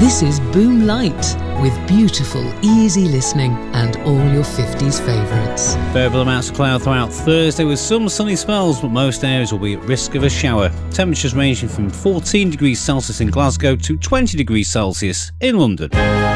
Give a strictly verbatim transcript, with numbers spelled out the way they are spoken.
This is Boom Light, with beautiful, easy listening and all your fifties favourites. Variable amounts of cloud throughout Thursday with some sunny spells, but most areas will be at risk of a shower. Temperatures ranging from fourteen degrees Celsius in Glasgow to twenty degrees Celsius in London.